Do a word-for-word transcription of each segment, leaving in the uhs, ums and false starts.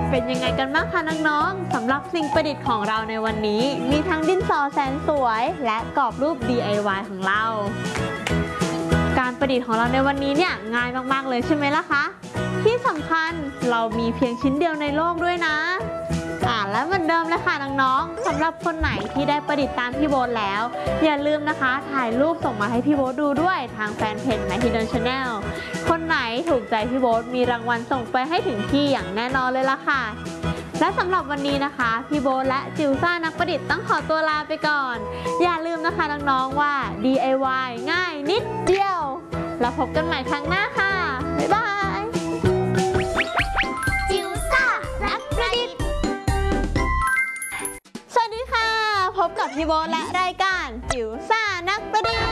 เป็นยังไงกันบ้างคะน้องๆสำหรับสิ่งประดิษฐ์ของเราในวันนี้มีทั้งดินสอแสนสวยและกรอบรูป ดี ไอ วาย ของเราการประดิษฐ์ของเราในวันนี้เนี่ยง่ายมากๆเลยใช่ไหมล่ะคะที่สำคัญเรามีเพียงชิ้นเดียวในโลกด้วยนะอ่าและเหมือนเดิมเลยค่ะน้องๆสำหรับคนไหนที่ได้ประดิษฐ์ตามพี่โบ๊ทแล้วอย่าลืมนะคะถ่ายรูปส่งมาให้พี่โบ๊ทดูด้วยทางแฟนเพจ Mehidon Channel คนไหนถูกใจพี่โบ๊ทมีรางวัลส่งไปให้ถึงที่อย่างแน่นอนเลยล่ะค่ะและสำหรับวันนี้นะคะพี่โบ๊ทและจิวซ่านักประดิษฐ์ต้องขอตัวลาไปก่อนอย่าลืมนะคะน้องๆว่า ดี ไอ วาย ง่ายนิดเดียวแล้วพบกันใหม่ครั้งหน้าค่ะบ๊ายบายจิวซ่านักประดิษฐ์สวัสดีค่ะพบกับพี่โบ๊ทและรายการจิวซ่านักประดิษฐ์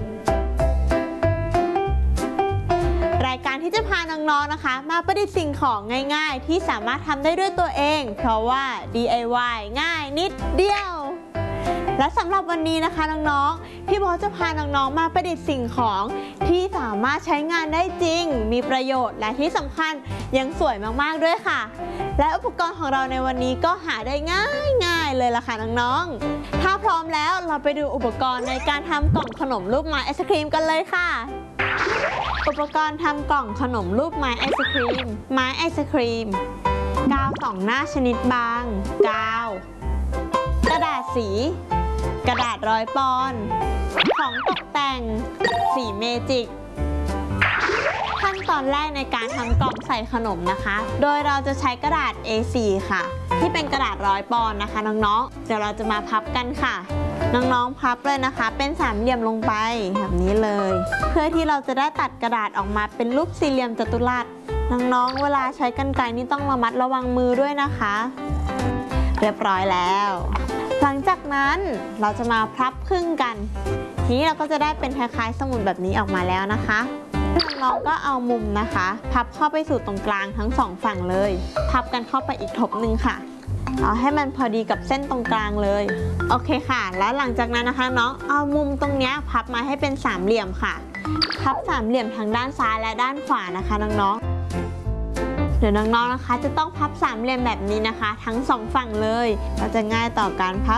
รายการที่จะพาน้องๆนะคะมาประดิษฐ์สิ่งของง่ายๆที่สามารถทำได้ด้วยตัวเองเพราะว่า ดี ไอ วาย ง่ายนิดเดียวและสำหรับวันนี้นะคะน้องๆพี่โบ๊ทจะพาน้องๆมาประดิษฐ์สิ่งของที่สามารถใช้งานได้จริงมีประโยชน์และที่สำคัญยังสวยมากๆด้วยค่ะและอุปกรณ์ของเราในวันนี้ก็หาได้ง่ายๆเลยล่ะค่ะน้องๆถ้าพร้อมแล้วเราไปดูอุปกรณ์ในการทำกล่องขนมรูปไม้ไอศครีมกันเลยค่ะอุปกรณ์ทำกล่องขนมรูปไม้ไอศครีมไม้ไอศครีมกาวสองหน้าชนิดบางกาวกระดาษสีกระดาษร้อยปอนด์ของตกแต่งสีเมจิกขั้นตอนแรกในการทำกล่องใส่ขนมนะคะโดยเราจะใช้กระดาษ เอ โฟร์ ค่ะที่เป็นกระดาษร้อยปอนด์นะคะน้องๆเดี๋ยวเราจะมาพับกันค่ะน้องๆพับเลยนะคะเป็นสามเหลี่ยมลงไปแบบนี้เลยเพื่อที่เราจะได้ตัดกระดาษออกมาเป็นรูปสี่เหลี่ยมจัตุรัสน้องๆเวลาใช้กรรไกรนี่ต้องระมัดระวังมือด้วยนะคะเรียบร้อยแล้วหลังจากนั้นเราจะมาพับครึ่งกันทีนี้เราก็จะได้เป็นคล้ายๆสมุดแบบนี้ออกมาแล้วนะคะน้องๆก็เอามุมนะคะพับเข้าไปสู่ตรงกลางทั้งสองฝั่งเลยพับกันเข้าไปอีกทบหนึ่งค่ะเอาให้มันพอดีกับเส้นตรงกลางเลยโอเคค่ะแล้วหลังจากนั้นนะคะน้องเอามุมตรงนี้พับมาให้เป็นสามเหลี่ยมค่ะพับสามเหลี่ยมทางด้านซ้ายและด้านขวานะคะน้องๆเดี๋ยวน้องๆนะคะจะต้องพับสามเหลี่ยมแบบนี้นะคะทั้งสองฝั่งเลยเราจะง่ายต่อการพับ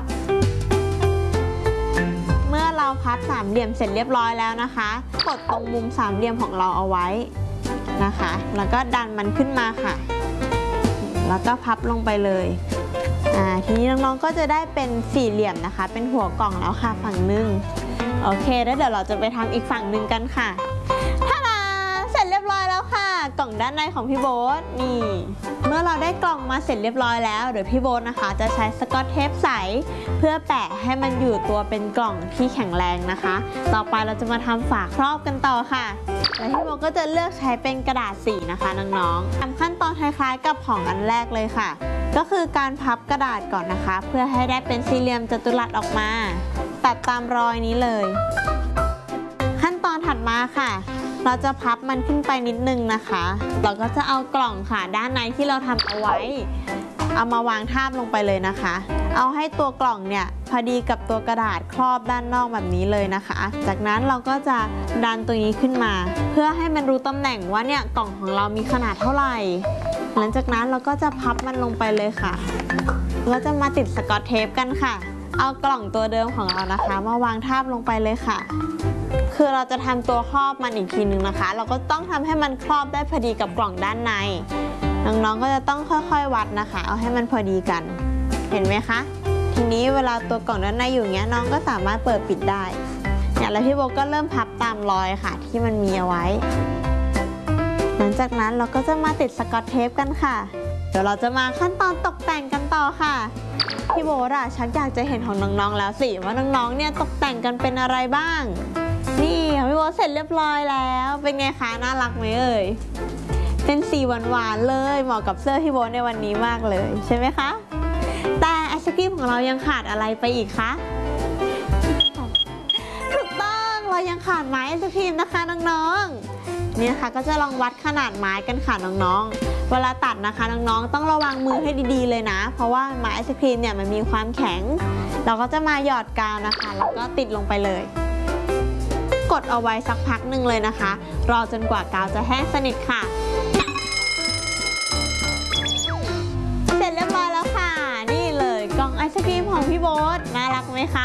เมื่อเราพับสามเหลี่ยมเสร็จเรียบร้อยแล้วนะคะกดตรงมุมสามเหลี่ยมของเราเอาไว้นะคะแล้วก็ดันมันขึ้นมาค่ะแล้วก็พับลงไปเลยอ่าทีนี้น้องๆก็จะได้เป็นสี่เหลี่ยมนะคะเป็นหัวกล่องแล้วค่ะฝั่งหนึ่งโอเคแล้วเดี๋ยวเราจะไปทำอีกฝั่งหนึ่งกันค่ะท่าดาเสร็จเรียบร้อยแล้วค่ะกล่องด้านในของพี่โบ๊ทนี่เมื่อเราได้กล่องมาเสร็จเรียบร้อยแล้วเดี๋ยวพี่โบ๊ทนะคะจะใช้สกอตเทปใสเพื่อแปะให้มันอยู่ตัวเป็นกล่องที่แข็งแรงนะคะต่อไปเราจะมาทำฝาครอบกันต่อค่ะแล้วพี่โบ๊ทก็จะเลือกใช้เป็นกระดาษสีนะคะน้องๆทำขั้นตอนคล้ายๆกับของอันแรกเลยค่ะก็คือการพับกระดาษก่อนนะคะเพื่อให้ได้เป็นสี่เหลี่ยมจัตุรัสออกมาตัดตามรอยนี้เลยขั้นตอนถัดมาค่ะเราจะพับมันขึ้นไปนิดนึงนะคะเราก็จะเอากล่องค่ะด้านในที่เราทำเอาไว้เอามาวางทาบลงไปเลยนะคะเอาให้ตัวกล่องเนี่ยพอดีกับตัวกระดาษครอบด้านนอกแบบนี้เลยนะคะจากนั้นเราก็จะดันตัวนี้ขึ้นมาเพื่อให้มันรู้ตำแหน่งว่าเนี่ยกล่องของเรามีขนาดเท่าไหร่หลังจากนั้นเราก็จะพับมันลงไปเลยค่ะเราจะมาติดสกอตเทปกันค่ะเอากล่องตัวเดิมของเรานะคะมาวางทาบลงไปเลยค่ะคือเราจะทำตัวครอบมันอีกทีนึงนะคะเราก็ต้องทำให้มันครอบได้พอดีกับกล่องด้านในน้องๆก็จะต้องค่อยๆวัดนะคะเอาให้มันพอดีกันเห็นไหมคะทีนี้เวลาตัวกล่องด้านในอยู่เงี้ยน้องก็สามารถเปิดปิดได้เนี่ยแล้วพี่โบก็เริ่มพับตามรอยค่ะที่มันมีเอาไว้หลังจากนั้นเราก็จะมาติดสกอตเทปกันค่ะเดี๋ยวเราจะมาขั้นตอนตกแต่งกันต่อค่ะพี่โบอะชักอยากจะเห็นของน้องๆแล้วสิว่าน้องๆเนี่ยตกแต่งกันเป็นอะไรบ้างนี่พี่โบเสร็จเรียบร้อยแล้วเป็นไงคะน่ารักไหมเอ่ยเป็นสีหวานๆเลยเหมาะกับเสื้อพี่โบในวันนี้มากเลยใช่ไหมคะแต่ไอศกรีมของเรายังขาดอะไรไปอีกคะถูกต้องเรายังขาดไม้ไอศกรีมนะคะน้องๆนี่นะคะก็จะลองวัดขนาดไม้กันค่ะน้องๆเวลาตัดนะคะน้องๆต้องระวังมือให้ดีๆเลยนะเพราะว่าไม้ไอศกรีมเนี่ยมันมีความแข็งเราก็จะมาหยอดกาวนะคะแล้วก็ติดลงไปเลยกดเอาไว้สักพักหนึ่งเลยนะคะรอจนกว่ากาวจะแห้งสนิทค่ะคะ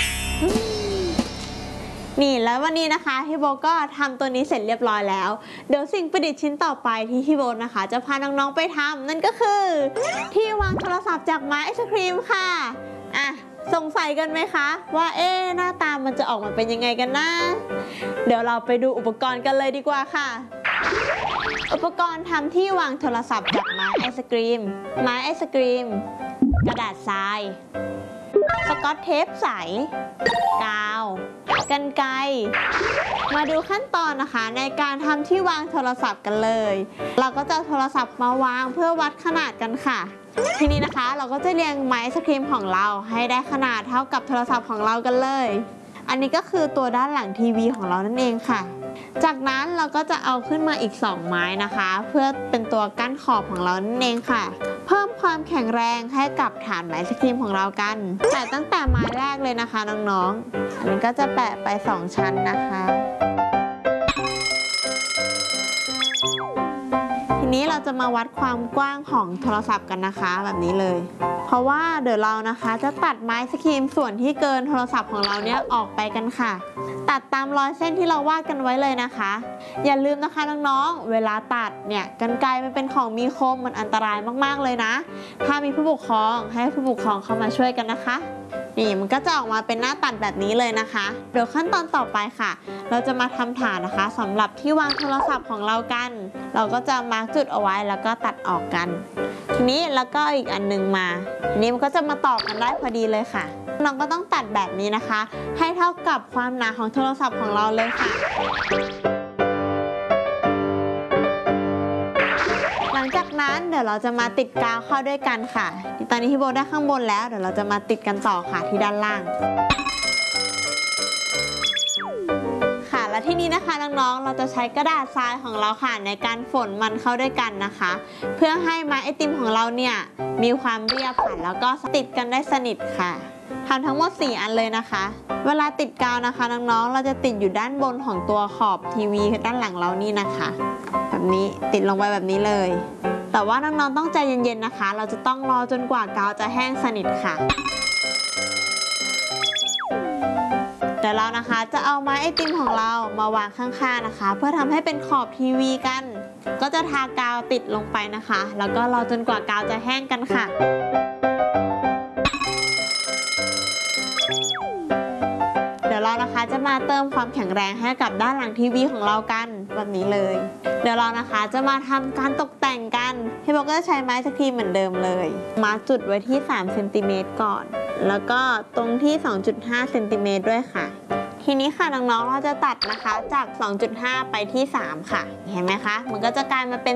นี่แล้ววันนี้นะคะพี่โบก็ทำตัวนี้เสร็จเรียบร้อยแล้วเดี๋ยวสิ่งประดิษฐ์ชิ้นต่อไปที่พี่โบนะคะจะพาน้องๆไปทำนั่นก็คือที่วางโทรศัพท์จากไม้ไอศครีมค่ะอ่ะสงสัยกันไหมคะว่าเอ๊ะหน้าตามันจะออกมาเป็นยังไงกันนะเดี๋ยวเราไปดูอุปกรณ์กันเลยดีกว่าค่ะอุปกรณ์ทำที่วางโทรศัพท์จากไม้ไอศกรีมไม้ไอศกรีมกระดาษทรายสกอตเทปใสกาวกรรไกรมาดูขั้นตอนนะคะในการทำที่วางโทรศัพท์กันเลยเราก็จะเอาโทรศัพท์มาวางเพื่อวัดขนาดกันค่ะทีนี้นะคะเราก็จะเรียงไม้ไอศกรีมของเราให้ได้ขนาดเท่ากับโทรศัพท์ของเรากันเลยอันนี้ก็คือตัวด้านหลังทีวีของเรานั่นเองค่ะจากนั้นเราก็จะเอาขึ้นมาอีกสองไม้นะคะเพื่อเป็นตัวกั้นขอบของเรานั่นเองค่ะเพิ่มความแข็งแรงให้กับฐานไม้ไอศกรีมของเรากันแต่ตั้งแต่ไม้แรกเลยนะคะน้องๆอันนี้ก็จะแปะไปสองชั้นนะคะทีนี้เราจะมาวัดความกว้างของโทรศัพท์กันนะคะแบบนี้เลยเพราะว่าเดี๋ยวเรานะคะจะตัดไม้ไอศกรีมส่วนที่เกินโทรศัพท์ของเราเนี่ยออกไปกันค่ะตัดตามรอยเส้นที่เราวาดกันไว้เลยนะคะอย่าลืมนะคะน้องๆเวลาตัดเนี่ยกรรไกรมันเป็นของมีคมมันอันตรายมากๆเลยนะถ้ามีผู้ปกครองให้ผู้ปกครองเข้ามาช่วยกันนะคะนี่มันก็จะออกมาเป็นหน้าตัดแบบนี้เลยนะคะเดี๋ยวขั้นตอนต่อไปค่ะเราจะมาทำฐานนะคะสำหรับที่วางโทรศัพท์ของเรากันเราก็จะมาร์กจุดเอาไว้แล้วก็ตัดออกกันทีนี้แล้วก็อีกอันนึงมาทีนี้มันก็จะมาต่อกันได้พอดีเลยค่ะเราก็ต้องตัดแบบนี้นะคะให้เท่ากับความหนาของโทรศัพท์ของเราเลยค่ะหลังจากนั้นเดี๋ยวเราจะมาติดกาวเข้าด้วยกันค่ะตอนนี้พี่โบได้ข้างบนแล้วเดี๋ยวเราจะมาติดกันต่อค่ะที่ด้านล่างค่ะและที่นี้นะคะน้องๆเราจะใช้กระดาษทรายของเราค่ะในการฝนมันเข้าด้วยกันนะคะเพื่อให้ไม้ไอติมของเราเนี่ยมีความเรียบค่ะแล้วก็ติดกันได้สนิทค่ะทำทั้งหมดสี่อันเลยนะคะเวลาติดกาวนะคะน้องๆเราจะติดอยู่ด้านบนของตัวขอบทีวีด้านหลังเรานี่นะคะแบบนี้ติดลงไปแบบนี้เลยแต่ว่าน้องๆต้องใจเย็นๆนะคะเราจะต้องรอจนกว่ากาวจะแห้งสนิทค่ะเดี๋ยวเรานะคะจะเอาไม้ไอติมของเรามาวางข้างๆนะคะเพื่อทำให้เป็นขอบทีวีกันก็จะทากาวติดลงไปนะคะแล้วก็รอจนกว่ากาวจะแห้งกันค่ะเดี๋ยวเรานะคะจะมาเติมความแข็งแรงให้กับด้านหลังทีวีของเรากันแบบนี้เลยเดี๋ยวเรานะคะจะมาทำการตกแต่งกันพี่โบก็จะใช้ไม้ไอศกรีมเหมือนเดิมเลยมาจุดไว้ที่สามเซนติเมตรก่อนแล้วก็ตรงที่ สองจุดห้าเซนติเมตรด้วยค่ะทีนี้ค่ะน้องๆเราจะตัดนะคะจาก สองจุดห้า ไปที่สามค่ะเห็นไหมคะมันก็จะกลายมาเป็น